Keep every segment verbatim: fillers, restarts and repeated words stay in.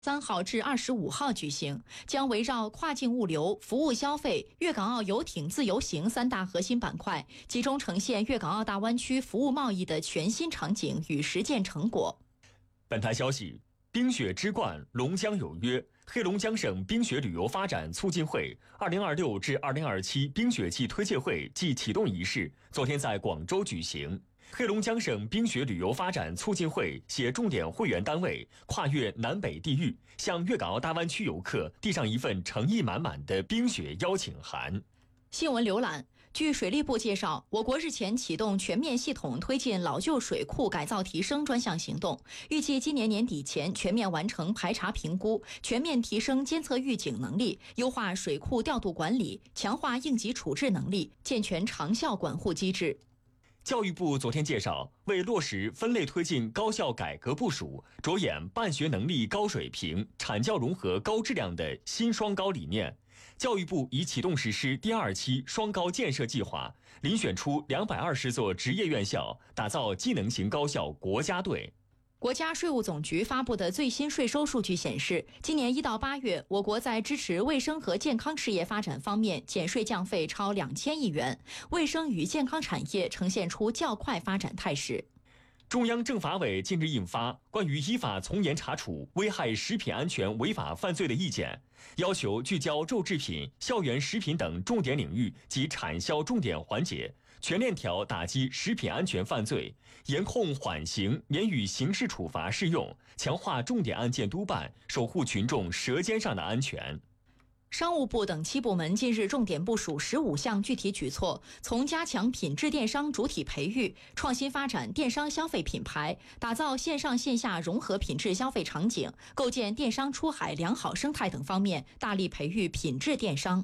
三号至二十五号举行，将围绕跨境物流、服务消费、粤港澳游艇自由行三大核心板块，集中呈现粤港澳大湾区服务贸易的全新场景与实践成果。 本台消息，冰雪之冠，龙江有约。黑龙江省冰雪旅游发展促进会二零二六至二零二七冰雪季推介会暨启动仪式昨天在广州举行。黑龙江省冰雪旅游发展促进会携重点会员单位跨越南北地域，向粤港澳大湾区游客递上一份诚意满满的冰雪邀请函。 新闻浏览。据水利部介绍，我国日前启动全面系统推进老旧水库改造提升专项行动，预计今年年底前全面完成排查评估，全面提升监测预警能力，优化水库调度管理，强化应急处置能力，健全长效管护机制。 教育部昨天介绍，为落实分类推进高校改革部署，着眼办学能力高水平、产教融合高质量的新双高理念，教育部已启动实施第二期双高建设计划，遴选出两百二十所职业院校，打造技能型高校国家队。 国家税务总局发布的最新税收数据显示，今年一到八月，我国在支持卫生和健康事业发展方面减税降费超两千亿元，卫生与健康产业呈现出较快发展态势。 中央政法委近日印发《关于依法从严查处危害食品安全违法犯罪的意见》，要求聚焦肉制品、校园食品等重点领域及产销重点环节，全链条打击食品安全犯罪，严控缓刑免予刑事处罚适用，强化重点案件督办，守护群众舌尖上的安全。 商务部等七部门近日重点部署十五项具体举措，从加强品质电商主体培育、创新发展电商消费品牌、打造线上线下融合品质消费场景、构建电商出海良好生态等方面，大力培育品质电商。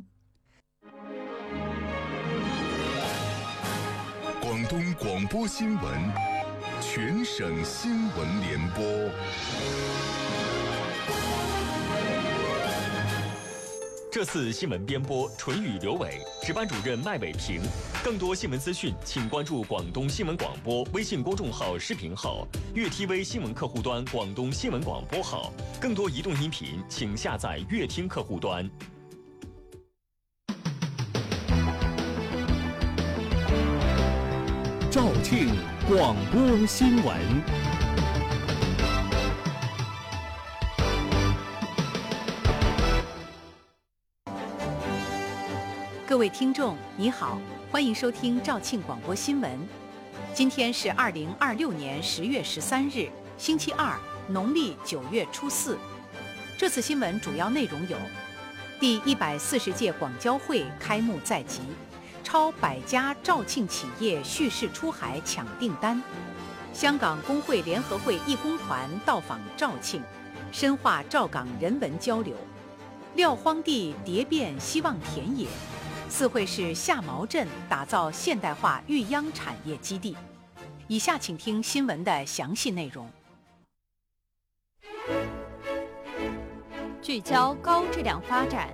广东广播新闻，全省新闻联播。 这次新闻编播纯宇、刘伟，值班主任麦伟平。更多新闻资讯，请关注广东新闻广播微信公众号、视频号、粤 T V 新闻客户端、广东新闻广播号。更多移动音频，请下载粤听客户端。 肇庆广播新闻。 各位听众，你好，欢迎收听肇庆广播新闻。今天是二零二六年十月十三日，星期二，农历九月初四。这次新闻主要内容有：第一百四十届广交会开幕在即，超百家肇庆企业蓄势出海抢订单；香港工会联合会义工团到访肇庆，深化肇港人文交流；廖荒地蝶变希望田野。四会市下毛镇打造现代化育秧产业基地。以下请听新闻的详细内容。 聚焦高质量发展。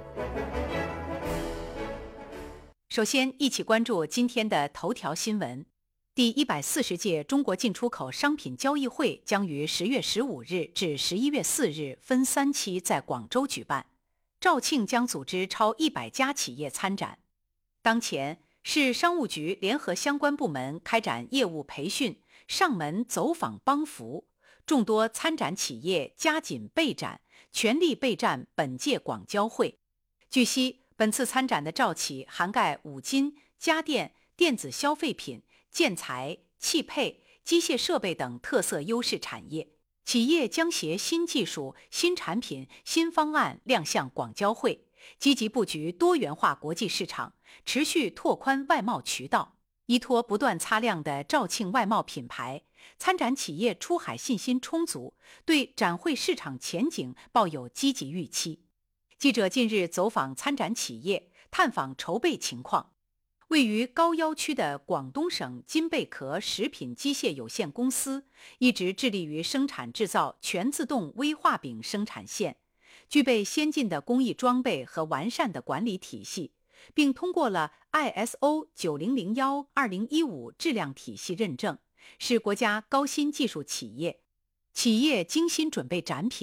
首先，一起关注今天的头条新闻。第一百四十届中国进出口商品交易会将于十月十五日至十一月四日分三期在广州举办，肇庆将组织超一百家企业参展。当前，市商务局联合相关部门开展业务培训、上门走访帮扶，众多参展企业加紧备战，全力备战本届广交会。据悉，本次参展的肇企涵盖五金、家电、电子消费品、建材、汽配、机械设备等特色优势产业，企业将携新技术、新产品、新方案亮相广交会，积极布局多元化国际市场，持续拓宽外贸渠道。依托不断擦亮的肇庆外贸品牌，参展企业出海信心充足，对展会市场前景抱有积极预期。记者近日走访参展企业，探访筹备情况。位于高要区的广东省金贝壳食品机械有限公司一直致力于生产制造全自动威化饼生产线，具备先进的工艺装备和完善的管理体系，并通过了 I S O 九零零一 二零一五质量体系认证，是国家高新技术企业。企业精心准备展品，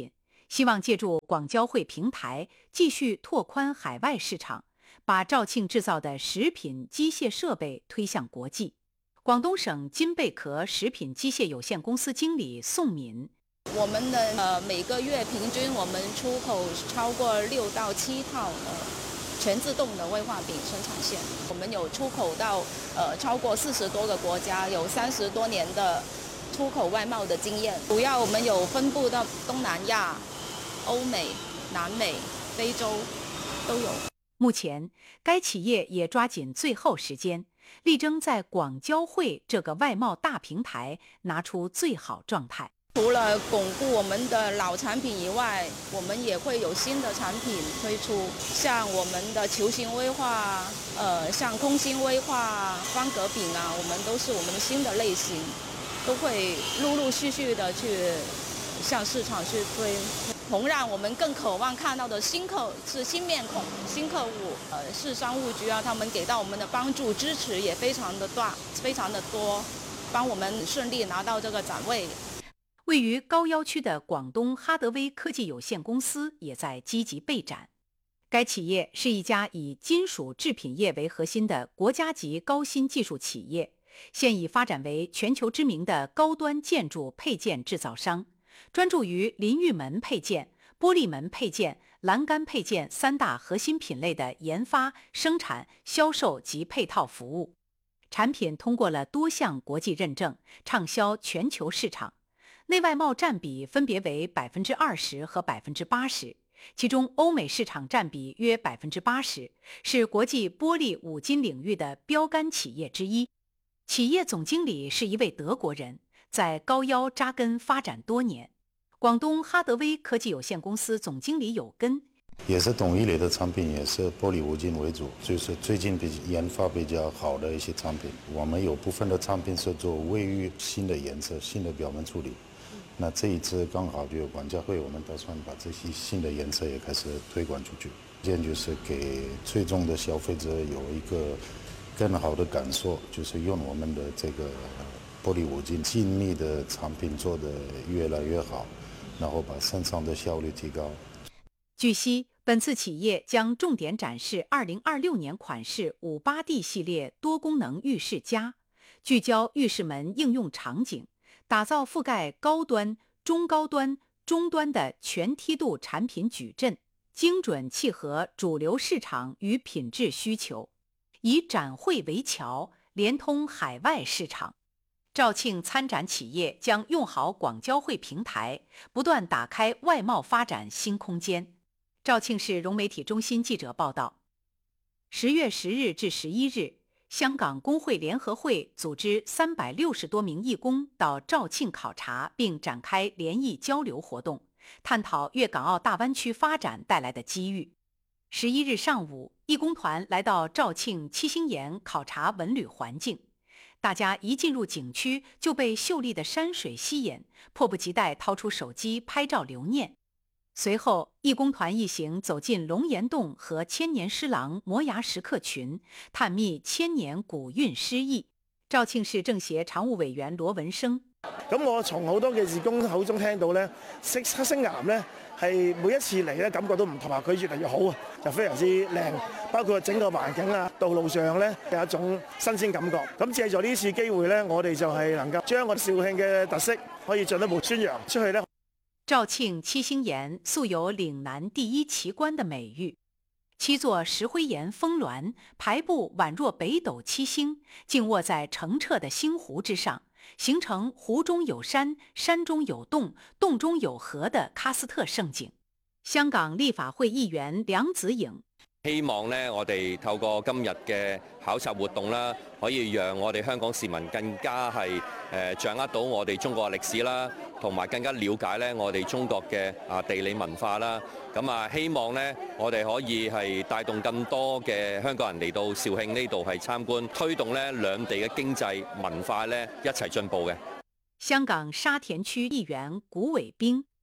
希望借助广交会平台继续拓宽海外市场，把肇庆制造的食品机械设备推向国际。广东省金贝壳食品机械有限公司经理宋敏， 我们的呃每个月平均我们出口超过六到七套的全自动的威化饼生产线，我们有出口到呃超过四十多个国家，有三十多年的出口外贸的经验。主要我们有分布到东南亚、欧美、南美、非洲都有。 目前，该企业也抓紧最后时间，力争在广交会这个外贸大平台拿出最好状态。 除了巩固我们的老产品以外，我们也会有新的产品推出，像我们的球形威化，呃，像空心威化、方格饼啊，我们都是我们的新的类型，都会陆陆续续的去向市场去推。同让我们更渴望看到的新客是新面孔、新客户，呃，市商务局啊，他们给到我们的帮助支持也非常的大、非常的多，帮我们顺利拿到这个展位。 位于高要区的广东哈德威科技有限公司也在积极备展。该企业是一家以金属制品业为核心的国家级高新技术企业，现已发展为全球知名的高端建筑配件制造商，专注于淋浴门配件、玻璃门配件、栏杆配件三大核心品类的研发、生产、销售及配套服务。产品通过了多项国际认证，畅销全球市场。内外贸占比分别为百分之二十和百分之八十，其中欧美市场占比约百分之八十，是国际玻璃五金领域的标杆企业之一。企业总经理是一位德国人，在高要扎根发展多年。广东哈德威科技有限公司总经理有根， 也是同一类的产品，也是玻璃五金为主，就是最近比研发比较好的一些产品。我们有部分的产品是做卫浴新的颜色、新的表面处理。那这一次刚好就有广交会，我们打算把这些新的颜色也开始推广出去，这样就是给最终的消费者有一个更好的感受，就是用我们的这个玻璃五金精密的产品做得越来越好，然后把生产的效率提高。 据悉，本次企业将重点展示二零二六年款式五八 D 系列多功能浴室夹，聚焦浴室门应用场景，打造覆盖高端、中高端、中端的全梯度产品矩阵，精准契合主流市场与品质需求，以展会为桥，连通海外市场。肇庆参展企业将用好广交会平台，不断打开外贸发展新空间。肇庆市融媒体中心记者报道，十月十日至十一日，香港工会联合会组织三百六十多名义工到肇庆考察，并展开联谊交流活动，探讨粤港澳大湾区发展带来的机遇。十一日上午，义工团来到肇庆七星岩考察文旅环境，大家一进入景区就被秀丽的山水吸引，迫不及待掏出手机拍照留念。随后，义工团一行走进龙岩洞和千年诗廊摩崖石刻群，探秘千年古韵诗意。肇慶市政協常務委員羅文生， 咁我從好多嘅義工口中聽到咧，黑黑星岩咧係每一次嚟咧感覺都唔同，話佢越嚟越好啊，就非常之靚，包括整個環境啊、道路上咧有一種新鮮感覺。咁借助呢次機會咧，我哋就係能夠將我哋肇慶嘅特色可以進一步宣揚出去咧。 肇慶七星岩素有嶺南第一奇觀的美譽，七座石灰岩峰巒排布宛若北斗七星，靜臥在澄澈的星湖之上，形成湖中有山、山中有洞、洞中有河的喀斯特盛景。香港立法會議員梁子穎希望咧，我哋透過今日嘅考察活動啦，可以讓我哋香港市民更加係誒掌握到我哋中國嘅歷史啦，同埋更加了解咧我哋中國嘅啊地理文化啦。咁啊，希望咧我哋可以係帶動更多嘅香港人嚟到肇慶呢度係參觀，推動咧兩地嘅經濟文化咧一齊進步嘅。 香港沙田區議員古偉兵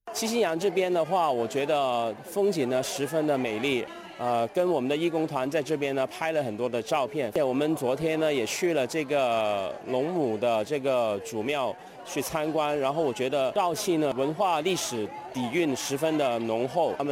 七星洋这边的话，我觉得风景呢十分的美丽。呃，跟我们的义工团在这边呢拍了很多的照片。我们昨天呢也去了这个龙母的这个祖庙去参观，然后我觉得肇庆呢文化历史底蕴十分的浓厚。他们